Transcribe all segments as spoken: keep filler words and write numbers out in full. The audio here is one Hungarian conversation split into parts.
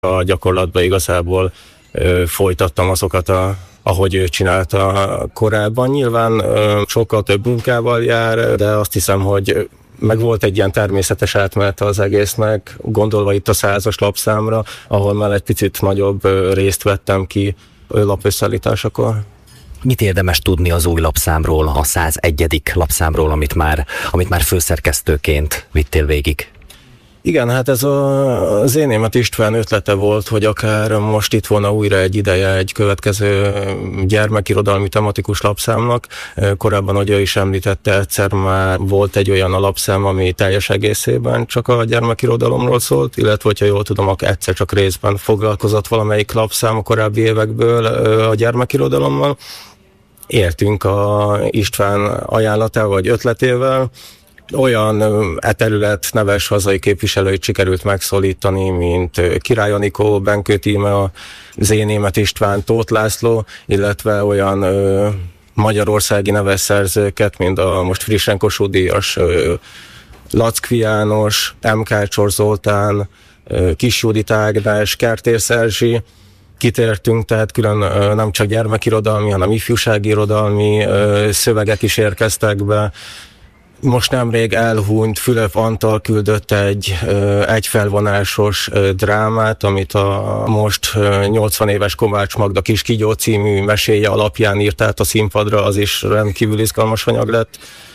A gyakorlatban igazából ö, folytattam azokat, a, ahogy ő csinálta korábban. Nyilván ö, sokkal több munkával jár, de azt hiszem, hogy meg volt egy ilyen természetes átmenete az egésznek, gondolva itt a százas lapszámra, ahol már egy picit nagyobb ö, részt vettem ki lapösszeállításakor. Mit érdemes tudni az új lapszámról, a százegyedik lapszámról, amit már, amit már főszerkesztőként vittél végig? Igen, hát ez a, az Zénémet István ötlete volt, hogy akár most itt volna újra egy ideje egy következő gyermekirodalmi tematikus lapszámnak. Korábban, hogy ő is említette, egyszer már volt egy olyan lapszám, ami teljes egészében csak a gyermekirodalomról szólt, illetve, hogyha jól tudom, akkor egyszer csak részben foglalkozott valamelyik lapszám a korábbi évekből a gyermekirodalommal. Értünk a István ajánlatával vagy ötletével, olyan e terület neves hazai képviselőit sikerült megszólítani, mint Király Anikó, Benkő Tíme, a Zénémet István, Tóth László, illetve olyan ö, magyarországi neves szerzőket, mint a most frissen Kossuth-díjas Lackfi János, M. Kácsor Zoltán, ö, Kis Judit Ágnes, Kertész Erzsi. Kitértünk, tehát külön ö, nem csak gyermekirodalmi, hanem ifjúsági irodalmi ö, szövegek is érkeztek be. Most nemrég elhunyt Fülöp Antal küldött egy egyfelvonásos drámát, amit a most nyolcvan éves Kovács Magda Kis Kígyó című meséje alapján írt át a színpadra, az is rendkívül izgalmas anyag lett.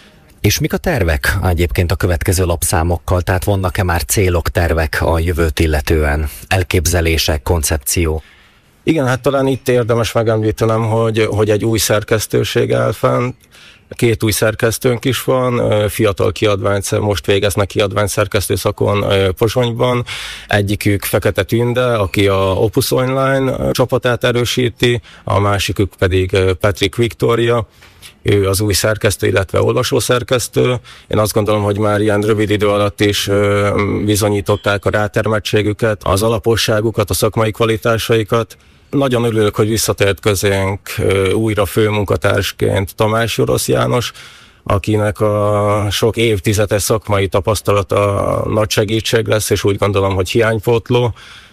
És mik a tervek egyébként a következő lapszámokkal? Tehát vannak-e már célok, tervek a jövőt illetően? Elképzelések, koncepció? Igen, hát talán itt érdemes megemlítenem, hogy, hogy egy új szerkesztőség áll fent. Két új szerkesztőnk is van, fiatal kiadvány, most végeznek kiadvány szerkesztő szakon Pozsonyban. Egyikük Fekete Tünde, aki a Opus Online csapatát erősíti, a másikük pedig Patrick Victoria, ő az új szerkesztő, illetve olvasószerkesztő. Én azt gondolom, hogy már ilyen rövid idő alatt is bizonyították a rátermettségüket, az alaposságukat, a szakmai kvalitásaikat. Nagyon örülök, hogy visszatért közénk újra főmunkatársként Tamás Jorosz János, akinek a sok évtizedes szakmai tapasztalata nagy segítség lesz, és úgy gondolom, hogy hiánypótló,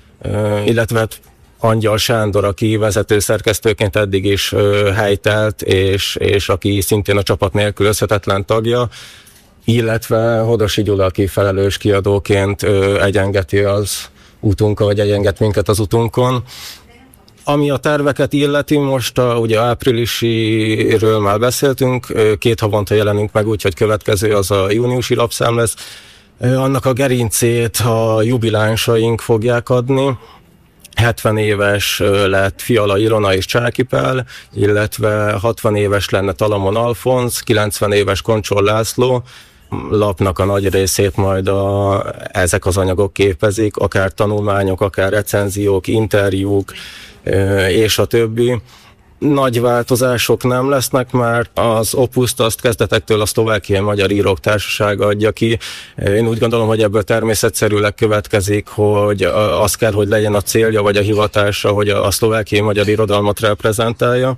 illetve Angyal Sándor, aki vezető szerkesztőként eddig is helytelt, és, és aki szintén a csapat nélkülözhetetlen tagja, illetve Hodosi Gyula, aki felelős kiadóként egyengeti az utunkon, vagy egyenget minket az utunkon. Ami a terveket illeti, most a, ugye áprilisiről már beszéltünk, két havonta jelenünk meg, úgyhogy következő az a júniusi lapszám lesz. Annak a gerincét a jubilánsaink fogják adni. hetven éves lett Fiala Ilona és Csáky Pál, illetve hatvan éves lenne Talamon Alfonz, kilencven éves Koncsol László. Lapnak a nagy részét majd a, ezek az anyagok képezik, akár tanulmányok, akár recenziók, interjúk, és a többi. Nagy változások nem lesznek, mert az Opuszt azt kezdetektől a Szlovákiai Magyar Írók Társasága adja ki. Én úgy gondolom, hogy ebből természetszerűleg következik, hogy az kell, hogy legyen a célja vagy a hivatása, hogy a szlovákiai magyar irodalmat reprezentálja.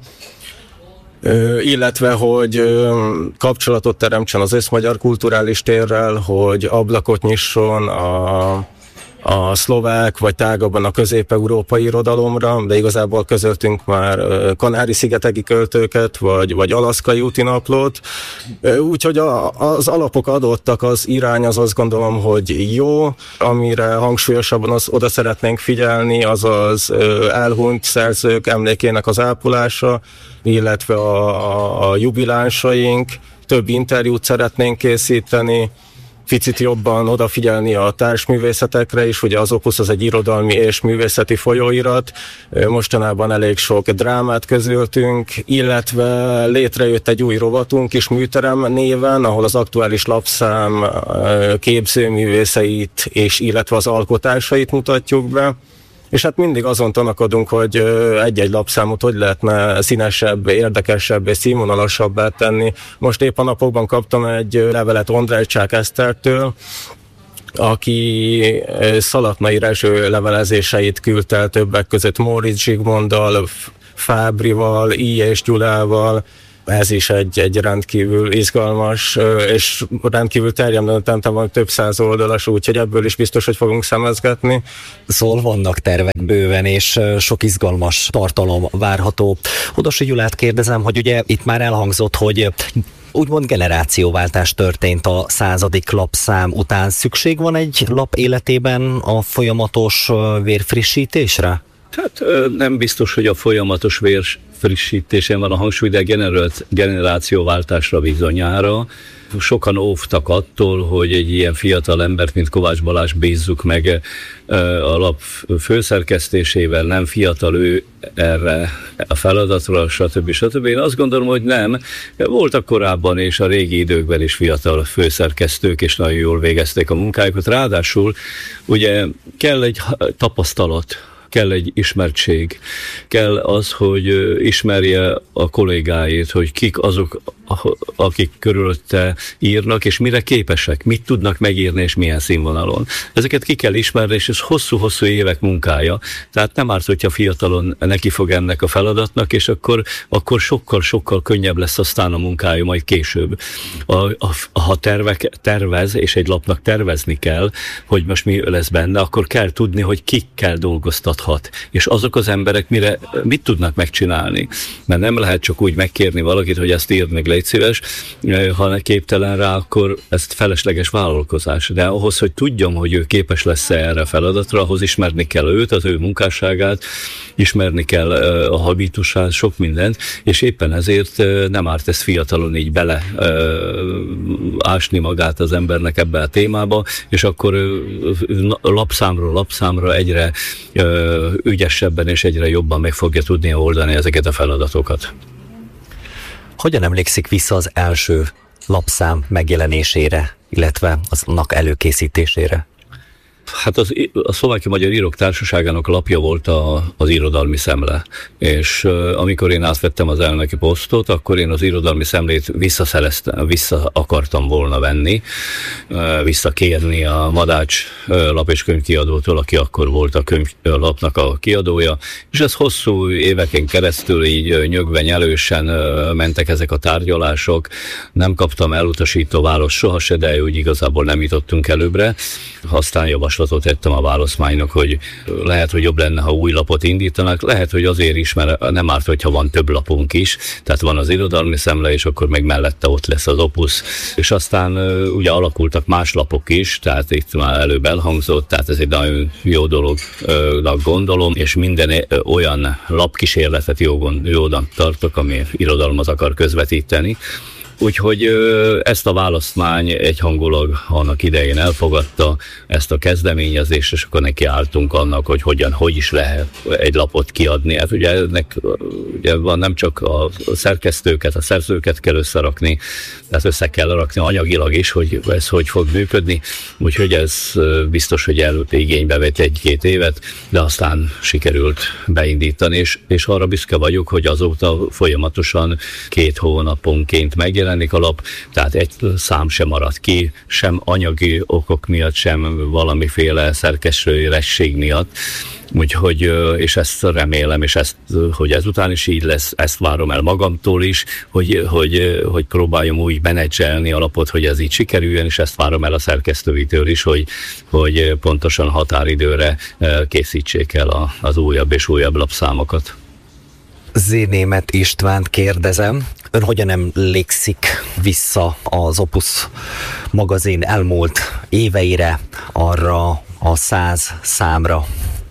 Illetve, hogy kapcsolatot teremtsen az összmagyar kulturális térrel, hogy ablakot nyisson a a szlovák, vagy tágabban a közép-európai irodalomra, de igazából közöltünk már Kanári-szigeteki költőket, vagy, vagy alaszkai útinaplót. Úgyhogy a, az alapok adottak, az irány az azt gondolom, hogy jó, amire hangsúlyosabban az, oda szeretnénk figyelni, az az elhunyt szerzők emlékének az ápolása, illetve a, a, a jubilánsaink, több interjút szeretnénk készíteni, picit jobban odafigyelni a társművészetekre is, ugye az Opus az egy irodalmi és művészeti folyóirat, mostanában elég sok drámát közöltünk, illetve létrejött egy új rovatunk is Műterem néven, ahol az aktuális lapszám képzőművészeit és illetve az alkotásait mutatjuk be. És hát mindig azon tanakodunk, hogy egy-egy lapszámot hogy lehetne színesebb, érdekesebb és színvonalasabbá tenni. Most épp a napokban kaptam egy levelet Ondrájcsák Esztertől, aki Szalatnai Rezső levelezéseit küldte el többek között Móricz Zsigmonddal, Fábrival, I. és Gyulával, ez is egy, egy rendkívül izgalmas és rendkívül terjedelmesen van több száz oldalas, úgyhogy ebből is biztos, hogy fogunk szemezgetni. Szóval vannak tervek bőven, és sok izgalmas tartalom várható. Hodosi Gyulát kérdezem, hogy ugye itt már elhangzott, hogy úgymond generációváltás történt a századik lapszám után. Szükség van egy lap életében a folyamatos vérfrissítésre? Hát nem biztos, hogy a folyamatos vérfrissítésen van a hangsúly, de generációváltásra bizonyára. Sokan óvtak attól, hogy egy ilyen fiatal embert, mint Kovács Balázs bízzuk meg a lap főszerkesztésével, nem fiatal ő erre a feladatra, stb. stb. Én azt gondolom, hogy nem. Voltak korábban és a régi időkben is fiatal főszerkesztők, és nagyon jól végezték a munkájukat. Ráadásul ugye kell egy tapasztalat, kell egy ismertség, kell az, hogy ismerje a kollégáit, hogy kik azok, akik körülötte írnak, és mire képesek, mit tudnak megírni, és milyen színvonalon. Ezeket ki kell ismerni, és ez hosszú-hosszú évek munkája. Tehát nem árt, hogyha fiatalon neki fog ennek a feladatnak, és akkor, akkor sokkal-sokkal könnyebb lesz aztán a munkája majd később. A, a, ha tervek, tervez, és egy lapnak tervezni kell, hogy most mi lesz benne, akkor kell tudni, hogy kikkel dolgoztathat, és azok az emberek mire, mit tudnak megcsinálni. Mert nem lehet csak úgy megkérni valakit, hogy ezt írd meg, légy szíves, ha képtelen rá, akkor ez felesleges vállalkozás. De ahhoz, hogy tudjam, hogy ő képes lesz erre a feladatra, ahhoz ismerni kell őt, az ő munkásságát, ismerni kell a habitusát, sok mindent, és éppen ezért nem árt ezt fiatalon így bele ásni magát az embernek ebbe a témába, és akkor lapszámról lapszámra egyre ügyesebben és egyre jobban meg fogja tudni oldani ezeket a feladatokat. Hogyan emlékszik vissza az első lapszám megjelenésére, illetve aznak előkészítésére? Hát az, a Szlovákia Magyar Írók Társaságának lapja volt a, az Irodalmi Szemle, és uh, amikor én átvettem az elnöki posztot, akkor én az Irodalmi Szemlét visszaszereztem, vissza akartam volna venni, uh, visszakérni a Madács uh, lap és könyvkiadótól, aki akkor volt a könyvlapnak a kiadója, és ez hosszú éveken keresztül így uh, nyögve nyelősen uh, mentek ezek a tárgyalások, nem kaptam elutasító választ soha se, de úgy igazából nem jutottunk előbbre, aztán javaslatot tettem a válaszmánynak, hogy lehet, hogy jobb lenne, ha új lapot indítanak, lehet, hogy azért is, mert nem árt, hogyha van több lapunk is, tehát van az Irodalmi Szemle, és akkor meg mellette ott lesz az Opus, és aztán ugye alakultak más lapok is, tehát itt már előbb elhangzott, tehát ez egy nagyon jó dolognak gondolom, és minden olyan lapkísérletet jónak tartok, ami irodalmat akar közvetíteni. Úgyhogy ezt a választmány egyhangulag annak idején elfogadta, ezt a kezdeményezést, és akkor neki álltunk annak, hogy hogyan, hogy is lehet egy lapot kiadni. Hát ugye ennek ugye van nem csak a szerkesztőket, a szerzőket kell összerakni, tehát össze kell rakni anyagilag is, hogy ez hogy fog működni. Úgyhogy ez biztos, hogy előtt igénybe vett egy-két évet, de aztán sikerült beindítani, és, és arra büszke vagyok, hogy azóta folyamatosan két hónaponként megjelenik a lap, tehát egy szám sem maradt ki, sem anyagi okok miatt, sem valamiféle szerkesztői resség miatt. Úgyhogy, és ezt remélem, és ezt, hogy ezután is így lesz, ezt várom el magamtól is, hogy, hogy, hogy próbáljam úgy menedzselni a lapot, hogy ez így sikerüljön, és ezt várom el a szerkesztőitől is, hogy, hogy pontosan határidőre készítsék el az újabb és újabb lapszámokat. Zénémet Istvánt kérdezem, ön hogyan emlékszik vissza az Opus magazin elmúlt éveire, arra a száz számra?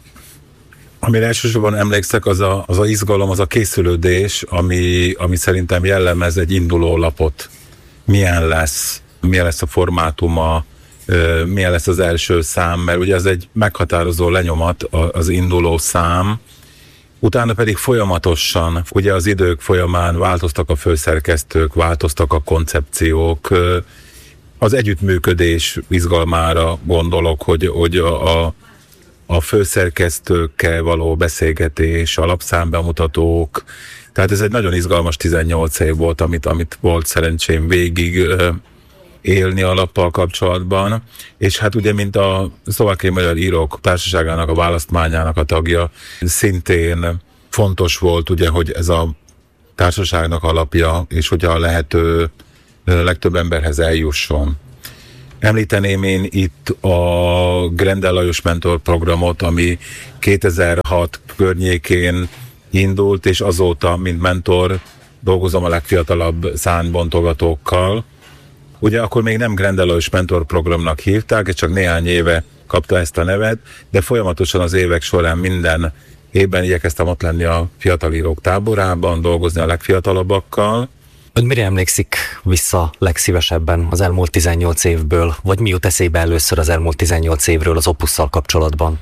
Amire elsősorban emlékszek, az a, az a izgalom, az a készülődés, ami, ami szerintem jellemez egy induló lapot. Milyen lesz, milyen lesz a formátuma, milyen lesz az első szám, mert ugye ez egy meghatározó lenyomat az induló szám, utána pedig folyamatosan, ugye az idők folyamán változtak a főszerkesztők, változtak a koncepciók, az együttműködés izgalmára gondolok, hogy, hogy a, a, a főszerkesztőkkel való beszélgetés, a lapszámbemutatók, tehát ez egy nagyon izgalmas tizennyolc év volt, amit, amit volt szerencsém végig élni a lappal kapcsolatban, és hát ugye, mint a Szlovákiai Magyar Írók Társaságának a választmányának a tagja, szintén fontos volt ugye, hogy ez a társaságnak alapja, és hogy a lehető legtöbb emberhez eljusson. Említeném én itt a Grendel Lajos Mentor programot, ami kétezer-hat környékén indult, és azóta, mint mentor, dolgozom a legfiatalabb szárnybontogatókkal. Ugye akkor még nem Grendel Lajos Mentor programnak hívták, és csak néhány éve kapta ezt a nevet, de folyamatosan az évek során minden évben igyekeztem ott lenni a fiatal írók táborában, dolgozni a legfiatalabbakkal. Ön mire emlékszik vissza legszívesebben az elmúlt tizennyolc évből, vagy mi jut eszébe először az elmúlt tizennyolc évről az Opusszal kapcsolatban?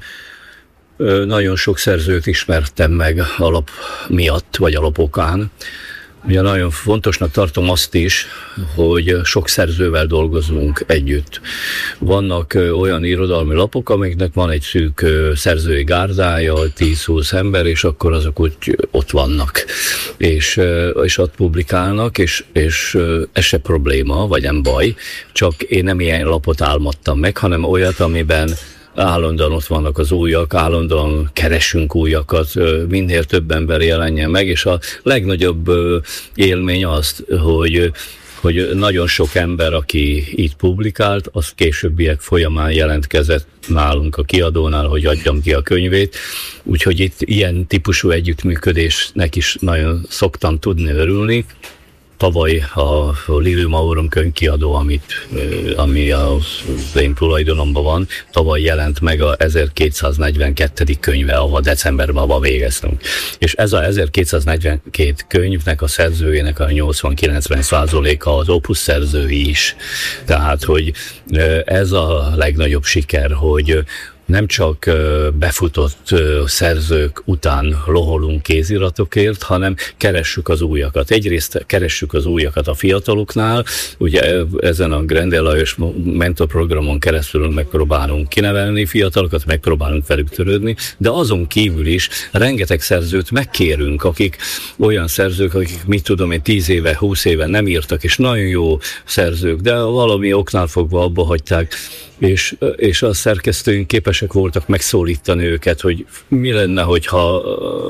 Nagyon sok szerzőt ismertem meg alap miatt, vagy alapokán. Ugye nagyon fontosnak tartom azt is, hogy sok szerzővel dolgozunk együtt. Vannak olyan irodalmi lapok, amiknek van egy szűk szerzői gárdája, tíz-húsz ember, és akkor azok úgy ott vannak, és, és ott publikálnak, és, és ez se probléma, vagy nem baj, csak én nem ilyen lapot álmodtam meg, hanem olyat, amiben állandóan ott vannak az újak, állandóan keresünk újakat, minél több ember jelenjen meg, és a legnagyobb élmény az, hogy, hogy nagyon sok ember, aki itt publikált, az későbbiek folyamán jelentkezett nálunk a kiadónál, hogy adjam ki a könyvét, úgyhogy itt ilyen típusú együttműködésnek is nagyon szoktam tudni örülni. Tavaly a Lilium Maurum könyvkiadó, amit, ami az én tulajdonomban van, tavaly jelent meg a ezerkétszáznegyvenkettedik könyve, ahol decemberben abban végeztünk. És ez a ezerkétszáznegyvenkét könyvnek a szerzőjének a nyolcvan-kilencven százaléka az Opus szerzői is. Tehát, hogy ez a legnagyobb siker, hogy nem csak befutott szerzők után loholunk kéziratokért, hanem keressük az újakat. Egyrészt keressük az újakat a fiataloknál, ugye ezen a Grendel Lajos Mentor programon keresztül megpróbálunk kinevelni fiatalokat, megpróbálunk velük törődni, de azon kívül is rengeteg szerzőt megkérünk, akik olyan szerzők, akik mit tudom én tíz éve, húsz éve nem írtak, és nagyon jó szerzők, de valami oknál fogva abba hagyták, és, és a szerkesztőink képesek voltak megszólítani őket, hogy mi lenne, hogyha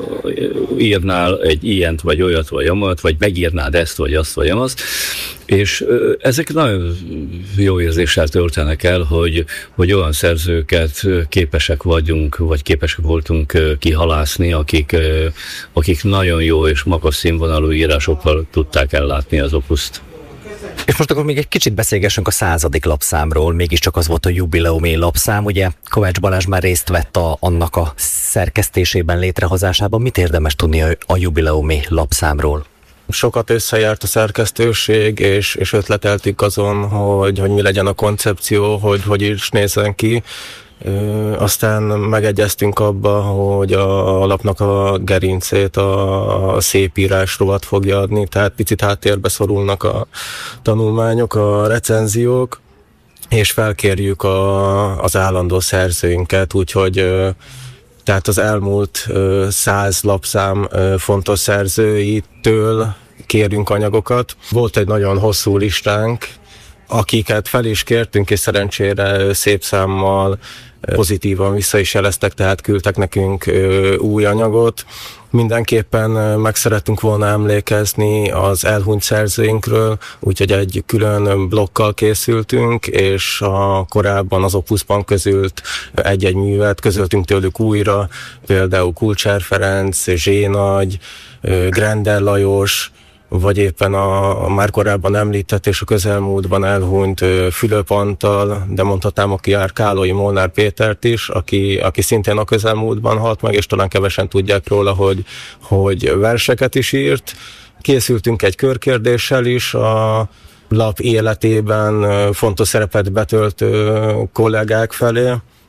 írnál egy ilyent, vagy olyat, vagy amat, vagy megírnád ezt, vagy azt, vagy azt. És ezek nagyon jó érzéssel töltenek el, hogy, hogy olyan szerzőket képesek vagyunk, vagy képesek voltunk kihalászni, akik, akik nagyon jó és magas színvonalú írásokkal tudták ellátni az Opuszt. És most akkor még egy kicsit beszélgessünk a századik lapszámról, mégiscsak az volt a jubileumi lapszám, ugye Kovács Balázs már részt vett a, annak a szerkesztésében, létrehozásában. Mit érdemes tudni a, a jubileumi lapszámról? Sokat összejárt a szerkesztőség, és, és ötleteltük azon, hogy, hogy mi legyen a koncepció, hogy hogy is nézzen ki. Ö, aztán megegyeztünk abba, hogy a, a lapnak a gerincét a, a szépírás rovat fogja adni, tehát picit háttérbe szorulnak a tanulmányok, a recenziók, és felkérjük a, az állandó szerzőinket, úgyhogy ö, tehát az elmúlt ö, száz lapszám ö, fontos szerzőitől kérünk anyagokat. Volt egy nagyon hosszú listánk, akiket fel is kértünk, és szerencsére szép számmal pozitívan vissza is jeleztek, tehát küldtek nekünk új anyagot. Mindenképpen meg szeretünk volna emlékezni az elhunyt szerzőinkről, úgyhogy egy külön blokkal készültünk, és a korábban az Opuszban közült egy-egy művet közöltünk tőlük újra, például Kulcsár Ferenc, Zsénagy, Grendel Lajos, vagy éppen a, a már korábban említett és a közelmúltban elhunyt Fülöp Antal, de mondhatnám akár Kálói Molnár Pétert is, aki, aki szintén a közelmúltban halt meg, és talán kevesen tudják róla, hogy, hogy verseket is írt. Készültünk egy körkérdéssel is, a lap életében fontos szerepet betöltő kollégák felé.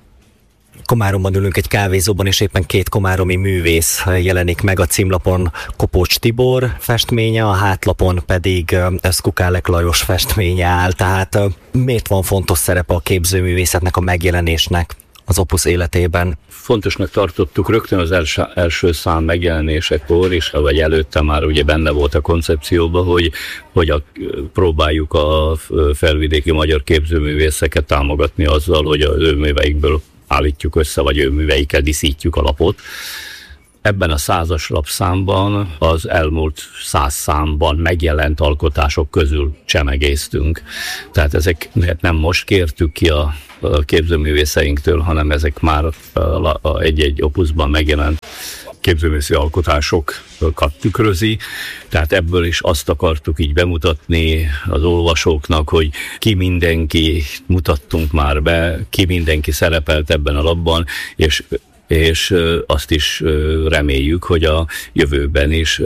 Komáromban ülünk egy kávézóban, és éppen két komáromi művész jelenik meg. A címlapon Kopócs Tibor festménye, a hátlapon pedig Szkukálek Lajos festménye áll. Tehát miért van fontos szerepe a képzőművészetnek, a megjelenésnek az Opus életében? Fontosnak tartottuk rögtön az első, első szám megjelenésekor, és vagy előtte már ugye benne volt a koncepcióban, hogy, hogy a, próbáljuk a felvidéki magyar képzőművészeket támogatni azzal, hogy az ő műveikből állítjuk össze, vagy ő műveikkel díszítjük a lapot. ebben a százas lapszámban az elmúlt száz számban megjelent alkotások közül csemegéztünk. Tehát ezeket nem most kértük ki a képzőművészeinktől, hanem ezek már egy-egy opuszban megjelent képzőművészi alkotásokat tükrözi, tehát ebből is azt akartuk így bemutatni az olvasóknak, hogy ki mindenki mutattunk már be, ki mindenki szerepelt ebben a lapban, és és azt is reméljük, hogy a jövőben is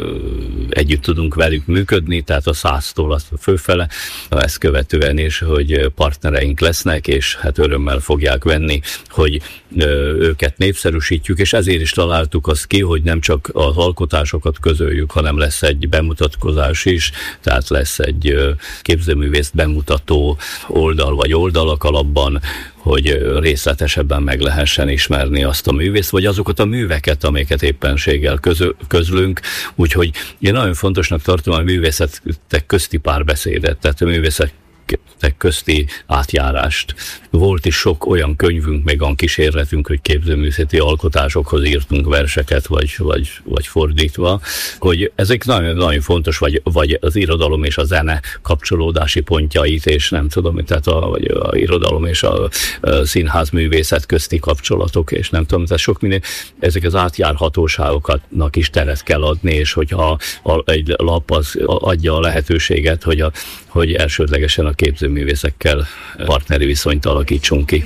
együtt tudunk velük működni, tehát a száztól azt fölfele, ezt követően is, hogy partnereink lesznek, és hát örömmel fogják venni, hogy őket népszerűsítjük, és ezért is találtuk azt ki, hogy nem csak az alkotásokat közöljük, hanem lesz egy bemutatkozás is, tehát lesz egy képzőművészt bemutató oldal vagy oldalak alapban, hogy részletesebben meg lehessen ismerni azt a művészt, vagy azokat a műveket, amiket éppenséggel közlünk. Úgyhogy én nagyon fontosnak tartom a művészetek közti párbeszédet, tehát a művészetek közti átjárást. Volt is sok olyan könyvünk, meg olyan kísérletünk, hogy képzőművészeti alkotásokhoz írtunk verseket, vagy, vagy, vagy fordítva, hogy ezek nagyon, nagyon fontos, vagy, vagy az irodalom és a zene kapcsolódási pontjait, és nem tudom, tehát a, vagy a irodalom és a, a színház művészet közti kapcsolatok, és nem tudom, tehát sok minden, ezek az átjárhatóságoknak is teret kell adni, és hogyha a, egy lap az adja a lehetőséget, hogy, a, hogy elsődlegesen a képzőművészekkel partneri viszonyt alakítsunk ki.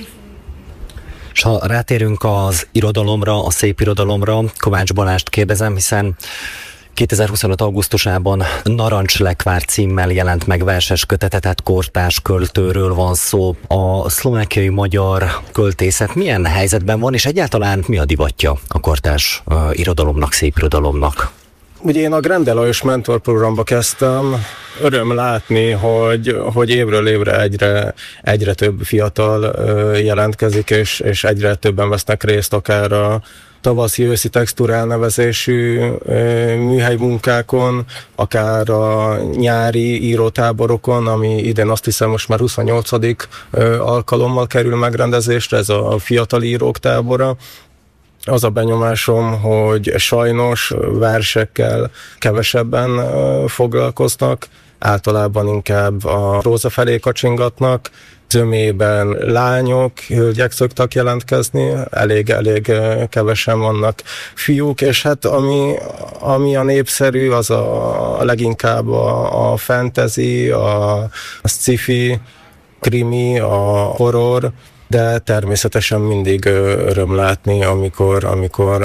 És ha rátérünk az irodalomra, a szép irodalomra, Kovács Balást kérdezem, hiszen kétezer-huszonöt augusztusában Narancslekvár címmel jelent meg verses kötete, tehát kortárs költőről van szó. A szlovákiai magyar költészet milyen helyzetben van, és egyáltalán mi a divatja a kortárs uh, irodalomnak, szép irodalomnak? Ugye én a Grende Lajos mentorprogramba kezdtem, öröm látni, hogy, hogy évről évre egyre, egyre több fiatal jelentkezik, és, és egyre többen vesznek részt akár a tavaszi-őszi textúr elnevezésű műhely munkákon, akár a nyári írótáborokon, ami idén azt hiszem most már huszonnyolcadik alkalommal kerül megrendezésre, ez a fiatal írók tábora. Az a benyomásom, hogy sajnos versekkel kevesebben foglalkoznak, általában inkább a próza felé kacsingatnak, zömében lányok, hölgyek szoktak jelentkezni, elég-elég kevesen vannak fiúk, és hát ami, ami a népszerű, az a, a leginkább a, a fantasy, a, a sci-fi, krimi, a horror, de természetesen mindig öröm látni, amikor, amikor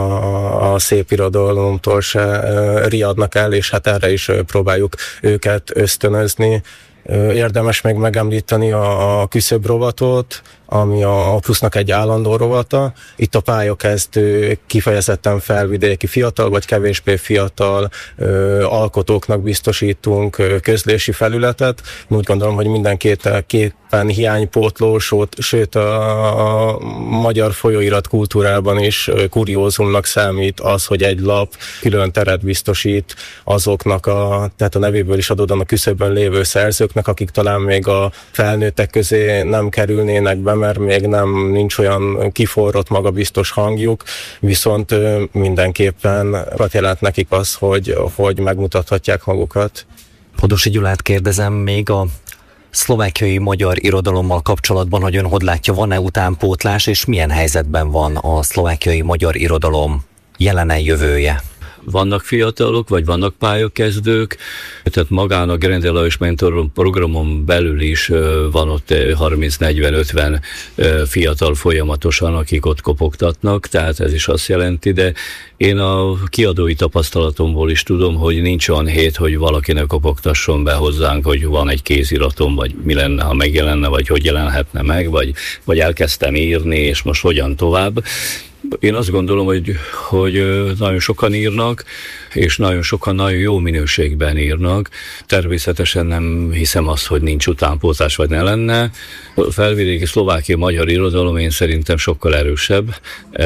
a, a szép irodalomtól se riadnak el, és hát erre is próbáljuk őket ösztönözni. Érdemes még megemlíteni a, a küszöb rovatot, ami a plusznak egy állandó rovata. Itt a pályakezdő kifejezetten felvidéki fiatal vagy kevésbé fiatal ö, alkotóknak biztosítunk ö, közlési felületet. Úgy gondolom, hogy mindenképpen hiánypótló, sőt a, a magyar folyóirat kultúrában is ö, kuriózumnak számít az, hogy egy lap külön teret biztosít azoknak, a, tehát a nevéből is adódóan a küszöbön lévő szerzőknek, akik talán még a felnőttek közé nem kerülnének be, mert még nem nincs olyan kiforrott magabiztos hangjuk, viszont mindenképpen jelent nekik az, hogy, hogy megmutathatják magukat. Hodosi Gyulát kérdezem még a szlovákiai magyar irodalommal kapcsolatban, hogy ön hogy látja, van-e utánpótlás, és milyen helyzetben van a szlovákiai magyar irodalom jelene, jövője? Vannak fiatalok, vagy vannak pályakezdők, tehát magán a Grende Lajos mentor programon belül is van ott harminc negyven ötven fiatal folyamatosan, akik ott kopogtatnak, tehát ez is azt jelenti, de én a kiadói tapasztalatomból is tudom, hogy nincs olyan hét, hogy valaki ne kopogtasson be hozzánk, hogy van egy kéziratom, vagy mi lenne, ha megjelenne, vagy hogy jelenhetne meg, vagy, vagy elkezdtem írni, és most hogyan tovább. Én azt gondolom, hogy, hogy nagyon sokan írnak, és nagyon sokan nagyon jó minőségben írnak. Természetesen nem hiszem azt, hogy nincs utánpótlás, vagy ne lenne. A felvidéki szlovákiai magyar irodalom én szerintem sokkal erősebb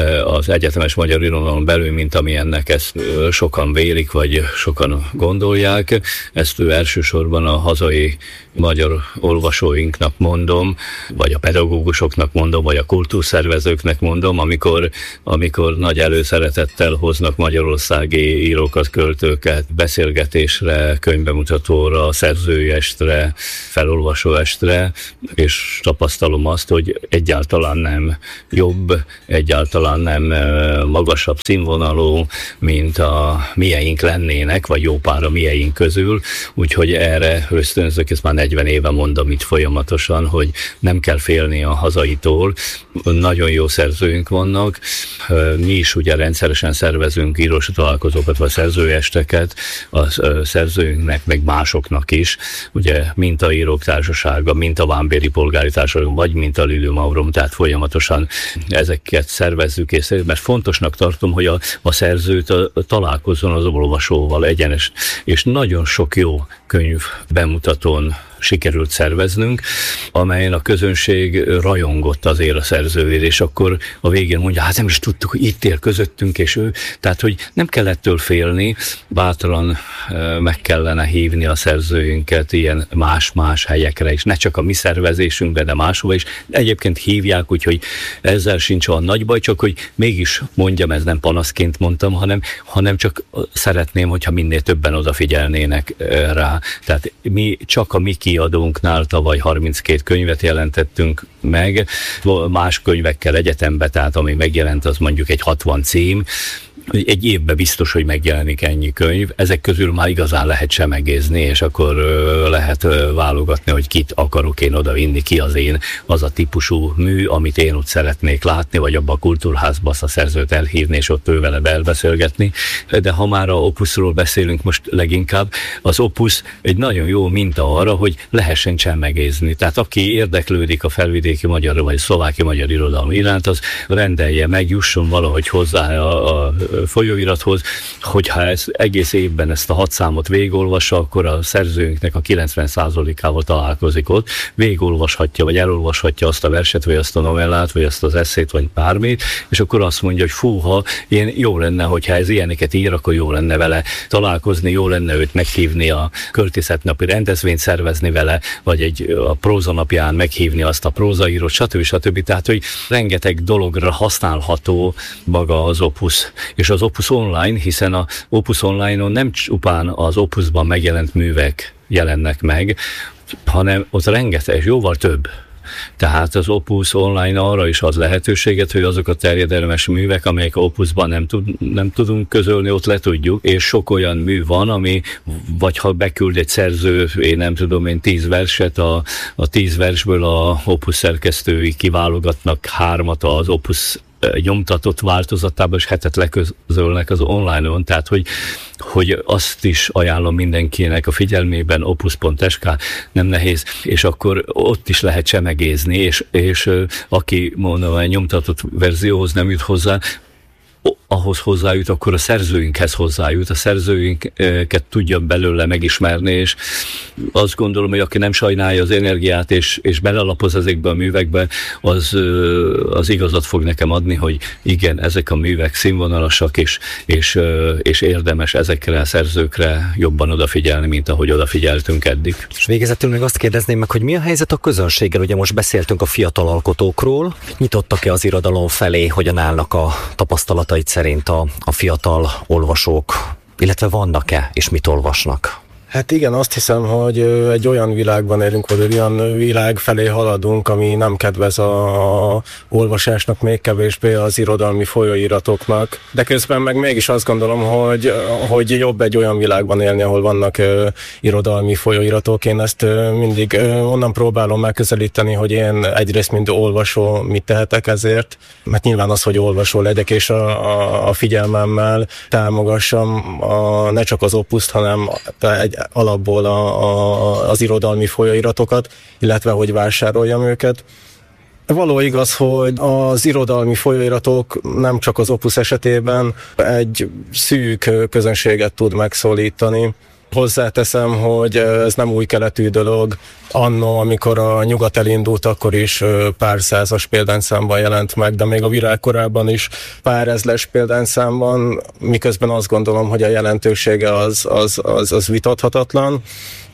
az egyetemes magyar irodalom belül, mint amilyennek ezt sokan vélik, vagy sokan gondolják. Ezt ő elsősorban a hazai magyar olvasóinknak mondom, vagy a pedagógusoknak mondom, vagy a kultúrszervezőknek mondom, amikor amikor nagy előszeretettel hoznak magyarországi írókat, költőket beszélgetésre, könyvbemutatóra, szerzői estre, felolvasó estre, és tapasztalom azt, hogy egyáltalán nem jobb, egyáltalán nem magasabb színvonalú, mint a mieink lennének, vagy jó pár a mieink közül, úgyhogy erre ösztönzök, ezt már negyven éve mondom itt folyamatosan, hogy nem kell félni a hazaitól, nagyon jó szerzőink vannak, mi is ugye rendszeresen szervezünk írós találkozókat, vagy szerzőesteket, a szerzőinknek, meg másoknak is, ugye mint a Írók Társasága, mint a Vámbéri Polgári Társaság, vagy mint a Lülő Maurom, tehát folyamatosan ezeket szervezzük, és mert fontosnak tartom, hogy a, a szerzőt a, a találkozzon az olvasóval egyenes, és nagyon sok jó könyv bemutatón sikerült szerveznünk, amelyen a közönség rajongott azért a szerzőért, és akkor a végén mondja, hát nem is tudtuk, hogy itt él közöttünk, és ő, tehát, hogy nem kell ettől félni, bátran meg kellene hívni a szerzőinket ilyen más-más helyekre is, ne csak a mi szervezésünkbe, de máshova is. Egyébként hívják, úgyhogy ezzel sincs olyan nagy baj, csak hogy mégis mondjam, ez nem panaszként mondtam, hanem, hanem csak szeretném, hogyha minél többen odafigyelnének rá. Tehát mi csak a mi kiadónknál tavaly harminckét könyvet jelentettünk meg, más könyvekkel egyetembe, tehát ami megjelent, az mondjuk egy hatvan cím, egy évben biztos, hogy megjelenik ennyi könyv, ezek közül már igazán lehet semegézni, és akkor lehet válogatni, hogy kit akarok én odavinni, ki az én, az a típusú mű, amit én ott szeretnék látni, vagy abba a kultúrházba azt a szerzőt elhívni, és ott ő vele elbeszélgetni. De ha már a Opusról beszélünk most leginkább, az Opus egy nagyon jó minta arra, hogy lehessen csemegézni. Tehát aki érdeklődik a felvidéki magyar, vagy a szlováki magyar irodalom iránt, az rendelje meg, jusson valahogy hozzá a, a folyóirathoz, hogyha ez egész évben ezt a hat számot végigolvassa, akkor a szerzőnknek a kilencven százalékával találkozik ott, végigolvashatja, vagy elolvashatja azt a verset, vagy azt a novellát, vagy azt az esszét, vagy bármit, és akkor azt mondja, hogy fúha, én jó lenne, hogyha ez ilyeneket ír, akkor jó lenne vele találkozni, jó lenne őt meghívni a költészetnapi rendezvényt szervezni vele, vagy egy a próza napján meghívni azt a prózaírót, stb. stb. Tehát, hogy rengeteg dologra használható maga az Opus. És az Opus Online, hiszen a Opus Online-on nem csupán az Opusban megjelent művek jelennek meg, hanem ott rengeteg, jóval több. Tehát az Opus Online arra is ad lehetőséget, hogy azok a terjedelmes művek, amelyek a Opusban nem, tud, nem tudunk közölni, ott le tudjuk, és sok olyan mű van, ami, vagy ha beküld egy szerző, én nem tudom én tíz verset, a, a tíz versből a Opus szerkesztői kiválogatnak hármat az Opus nyomtatott változatában, és hetet leközölnek az online-on, tehát hogy, hogy azt is ajánlom mindenkinek a figyelmében, opus pont sk, nem nehéz, és akkor ott is lehet csemegézni, és, és aki mondom, a nyomtatott verzióhoz nem jut hozzá, ahhoz hozzájut, akkor a szerzőinkhez hozzájut, a szerzőinket tudja belőle megismerni, és azt gondolom, hogy aki nem sajnálja az energiát, és, és belelapoz ezekbe a művekbe, az, az igazat fog nekem adni, hogy igen, ezek a művek színvonalasak, és, és, és érdemes ezekre a szerzőkre jobban odafigyelni, mint ahogy odafigyeltünk eddig. És végezetül még azt kérdezném meg, hogy mi a helyzet a közönséggel? Ugye most beszéltünk a fiatal alkotókról, nyitottak-e az irodalom felé, hogyan állnak a tapasztalatait szerint a, a fiatal olvasók, illetve vannak-e, és mit olvasnak? Hát igen, azt hiszem, hogy egy olyan világban élünk, vagy olyan világ felé haladunk, ami nem kedvez a, a olvasásnak, még kevésbé az irodalmi folyóiratoknak. De közben meg mégis azt gondolom, hogy, hogy jobb egy olyan világban élni, ahol vannak uh, irodalmi folyóiratok. Én ezt uh, mindig uh, onnan próbálom megközelíteni, hogy én egyrészt mind olvasó mit tehetek ezért, mert nyilván az, hogy olvasó legyek, és a, a, a figyelmemmel támogassam a, ne csak az Opuszt, hanem egy alapból a, a, az irodalmi folyóiratokat, illetve hogy vásároljam őket. Való igaz, hogy az irodalmi folyóiratok nem csak az Opus esetében egy szűk közönséget tud megszólítani. Hozzáteszem, hogy ez nem új keletű dolog. Anno, amikor a Nyugat elindult, akkor is pár százas példányszámban jelent meg, de még a virágkorában is pár ezres példányszámban, miközben azt gondolom, hogy a jelentősége az, az, az, az vitathatatlan.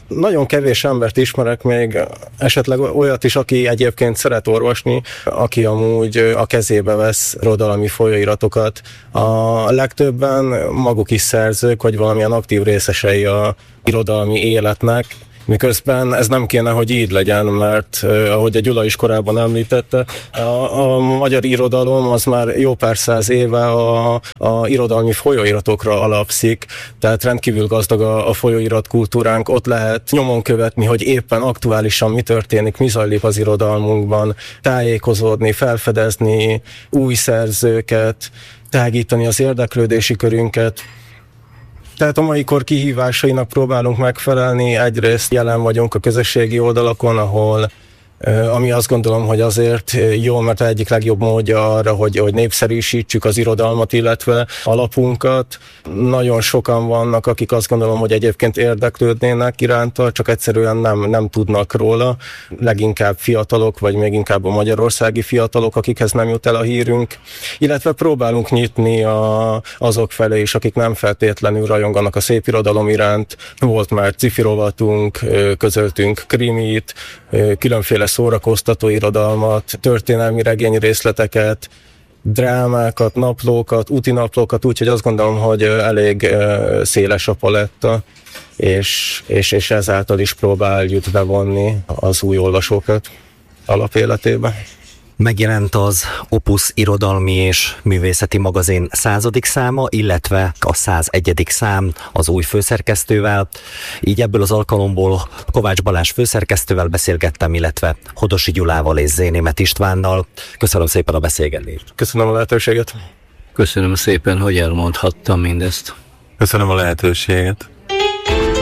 Nagyon kevés embert ismerek még, esetleg olyat is, aki egyébként szeret olvasni, aki amúgy a kezébe vesz irodalmi folyóiratokat. A legtöbben maguk is szerzők, vagy valamilyen aktív részesei a irodalmi életnek, miközben ez nem kéne, hogy így legyen, mert eh, ahogy a Gyula is korábban említette, a, a magyar irodalom az már jó pár száz éve a, a irodalmi folyóiratokra alapszik, tehát rendkívül gazdag a, a folyóirat kultúránk, ott lehet nyomon követni, hogy éppen aktuálisan mi történik, mi zajlik az irodalmunkban, tájékozódni, felfedezni új szerzőket, tágítani az érdeklődési körünket. Tehát a mai kor kihívásainak próbálunk megfelelni, egyrészt jelen vagyunk a közösségi oldalakon, ahol ami azt gondolom, hogy azért jó, mert egyik legjobb módja arra, hogy, hogy népszerűsítsük az irodalmat, illetve alapunkat. Nagyon sokan vannak, akik azt gondolom, hogy egyébként érdeklődnének iránta, csak egyszerűen nem, nem tudnak róla. Leginkább fiatalok, vagy még inkább a magyarországi fiatalok, akikhez nem jut el a hírünk. Illetve próbálunk nyitni a, azok felé is, akik nem feltétlenül rajonganak a szép irodalom iránt. Volt már cifi rovatunk, közöltünk krimit, különféle szórakoztató irodalmat, történelmi regényrészleteket, drámákat, naplókat, úti naplókat, úgyhogy azt gondolom, hogy elég széles a paletta, és, és, és ezáltal is próbáljuk bevonni az új olvasókat alapéletébe. Megjelent az Opus irodalmi és művészeti magazin századik száma, illetve a százegyedik szám az új főszerkesztővel. Így ebből az alkalomból Kovács Balázs főszerkesztővel beszélgettem, illetve Hodosi Gyulával és Zénémet Istvánnal. Köszönöm szépen a beszélgetést. Köszönöm a lehetőséget. Köszönöm szépen, hogy elmondhattam mindezt. Köszönöm a lehetőséget.